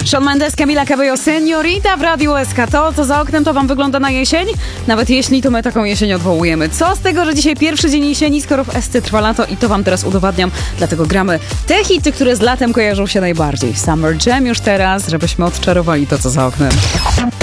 Shawn Mendes, Camila Cabello, Señorita w Radiu SK. To, co za oknem, to wam wygląda na jesień? Nawet jeśli, to my taką jesień odwołujemy. Co z tego, że dzisiaj pierwszy dzień jesieni, skoro w SC trwa lato i to wam teraz udowadniam. Dlatego gramy te hity, które z latem kojarzą się najbardziej. Summer Jam już teraz, żebyśmy odczarowali to, co za oknem.